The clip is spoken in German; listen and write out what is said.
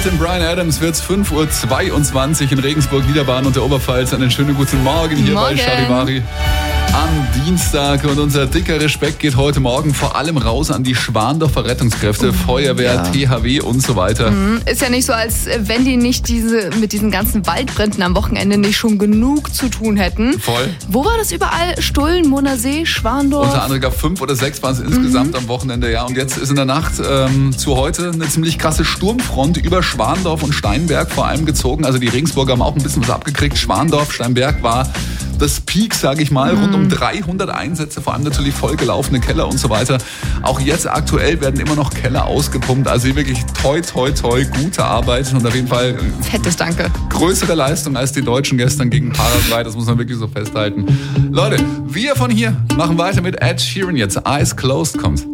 Mit dem Bryan Adams wird es 5:22 Uhr in Regensburg, Niederbayern und der Oberpfalz. Einen schönen guten Morgen hier bei Charivari am Dienstag. Und unser dicker Respekt geht heute Morgen vor allem raus an die Schwandorfer Rettungskräfte, Feuerwehr, THW und so weiter. Ist ja nicht so, als wenn die nicht mit diesen ganzen Waldbränden am Wochenende nicht schon genug zu tun hätten. Voll. Wo war das überall? Stullen, Monersee, Schwandorf? Unter anderem 5 oder 6 waren es insgesamt am Wochenende, ja. Und jetzt ist in der Nacht zu heute eine ziemlich krasse Sturmfront über Schwandorf und Steinberg vor allem gezogen. Also die Regensburger haben auch ein bisschen was abgekriegt. Schwandorf, Steinberg war das Peak, sage ich mal, rund um 300 Einsätze, vor allem natürlich vollgelaufene Keller und so weiter. Auch jetzt aktuell werden immer noch Keller ausgepumpt, also hier wirklich toi, gute Arbeit und auf jeden Fall fettes Danke. Größere Leistung als die Deutschen gestern gegen Paraguay, das muss man wirklich so festhalten. Leute, wir von hier machen weiter mit Ed Sheeran jetzt. Eyes Closed kommt.